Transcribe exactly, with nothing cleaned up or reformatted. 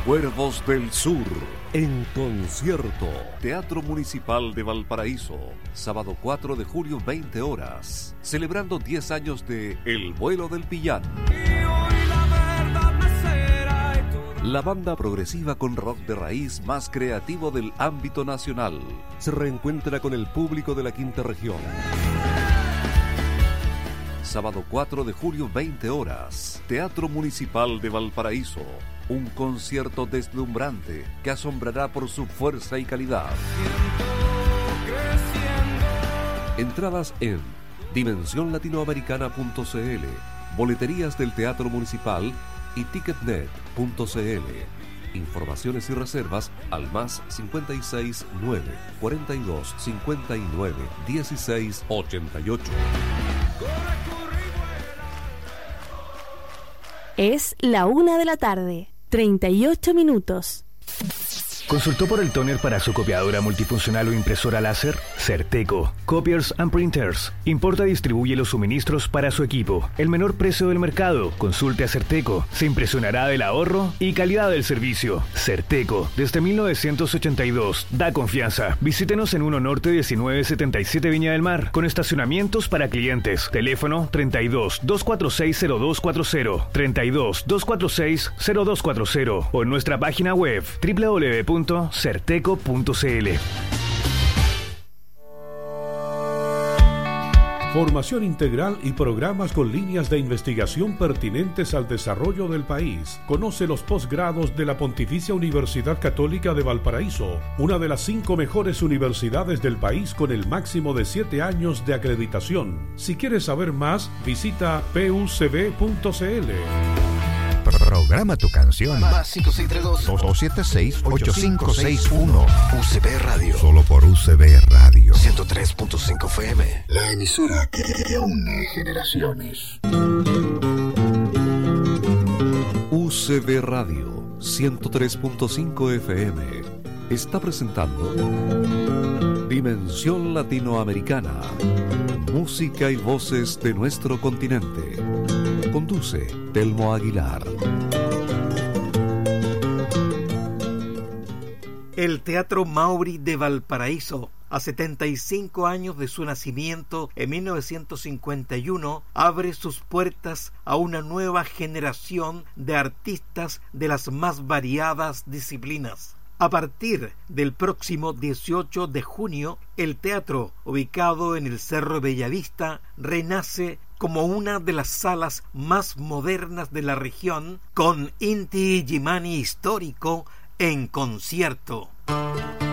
Cuervos del Sur, en concierto. Teatro Municipal de Valparaíso, sábado cuatro de julio, veinte horas. Celebrando diez años de El Vuelo del Pillán. La banda progresiva con rock de raíz más creativo del ámbito nacional se reencuentra con el público de la quinta región. Sábado cuatro de julio, veinte horas. Teatro Municipal de Valparaíso. Un concierto deslumbrante que asombrará por su fuerza y calidad. Entradas en dimensión latinoamericana punto c l, boleterías del Teatro Municipal y ticketnet punto c l. Informaciones y reservas al más cincuenta y seis, nueve, cuarenta y dos, cincuenta y nueve, dieciséis, ochenta y ocho. Es la una de la tarde, treinta y ocho minutos. ¿Consultó por el tóner para su copiadora multifuncional o impresora láser? Certeco. Copiers and Printers. Importa y distribuye los suministros para su equipo. El menor precio del mercado. Consulte a Certeco. Se impresionará del ahorro y calidad del servicio. Certeco. Desde mil novecientos ochenta y dos. Da confianza. Visítenos en uno Norte diecinueve setenta y siete Viña del Mar. Con estacionamientos para clientes. Teléfono treinta y dos, doscientos cuarenta y seis, cero dos cuarenta. treinta y dos, doscientos cuarenta y seis, cero dos cuarenta. O en nuestra página web doble u doble u doble u punto certeco punto c l. Formación integral y programas con líneas de investigación pertinentes al desarrollo del país. Conoce los posgrados de la Pontificia Universidad Católica de Valparaíso, una de las cinco mejores universidades del país con el máximo de siete años de acreditación. Si quieres saber más, visita p u c b punto c l. Programa tu canción. Más cinco seis tres dos, dos siete seis, ocho cinco seis uno. U C B Radio. Solo por U C B Radio. ciento tres punto cinco F M. La emisora que une generaciones. U C B Radio ciento tres punto cinco F M está presentando Dimensión Latinoamericana. Música y voces de nuestro continente. Conduce Telmo Aguilar. El Teatro Mauri de Valparaíso, a setenta y cinco años de su nacimiento en mil novecientos cincuenta y uno, abre sus puertas a una nueva generación de artistas de las más variadas disciplinas. A partir del próximo dieciocho de junio, el teatro, ubicado en el Cerro Bellavista, renace como una de las salas más modernas de la región, con Inti Illimani histórico en concierto.